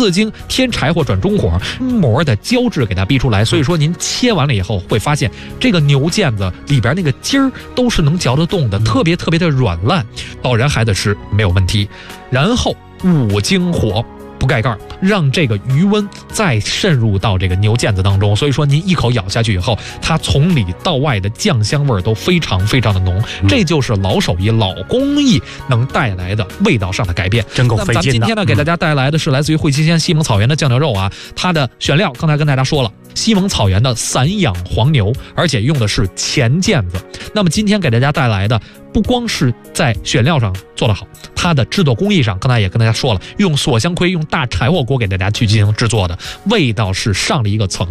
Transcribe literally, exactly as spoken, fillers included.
次经添柴火转中火，膜的胶质给它逼出来。所以说您切完了以后会发现，这个牛腱子里边那个筋儿都是能嚼得动的，特别特别的软烂，老人孩子吃没有问题。然后五经火。不盖盖，让这个余温再渗入到这个牛腱子当中，所以说您一口咬下去以后，它从里到外的酱香味都非常非常的浓，嗯、这就是老手艺、老工艺能带来的味道上的改变。 真够费劲的。 那么咱们今天呢，给大家带来的是来自于惠西县西蒙草原的酱牛肉啊，它的选料刚才跟大家说了，西蒙草原的散养黄牛，而且用的是前腱子。那么今天给大家带来的。不光是在选料上做得好，它的制作工艺上，刚才也跟大家说了，用锁香灰、用大柴火锅给大家去进行制作的，味道是上了一个层。